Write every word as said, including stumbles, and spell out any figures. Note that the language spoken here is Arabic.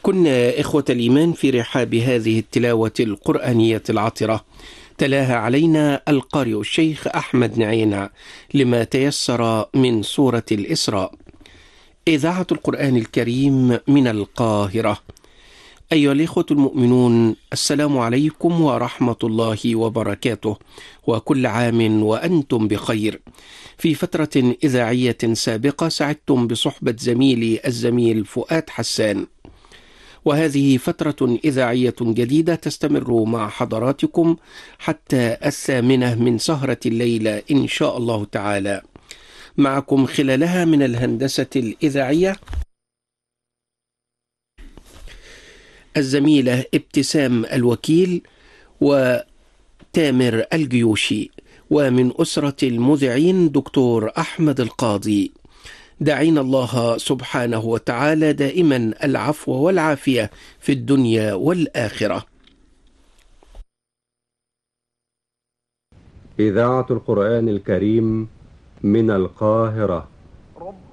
كنا إخوة الإيمان في رحاب هذه التلاوة القرآنية العطرة، تلاها علينا القارئ الشيخ أحمد نعينة لما تيسر من سورة الإسراء. إذاعة القرآن الكريم من القاهرة. أيها الإخوة المؤمنون، السلام عليكم ورحمة الله وبركاته، وكل عام وأنتم بخير. في فترة إذاعية سابقة سعدتم بصحبة زميلي الزميل فؤاد حسان، وهذه فترة إذاعية جديدة تستمر مع حضراتكم حتى الثامنة من سهرة الليلة إن شاء الله تعالى. معكم خلالها من الهندسة الإذاعية الزميلة ابتسام الوكيل وتامر الجيوشي، ومن أسرة المذيعين دكتور أحمد القاضي. دعينا الله سبحانه وتعالى دائما العفو والعافية في الدنيا والآخرة. إذاعة القرآن الكريم من القاهرة.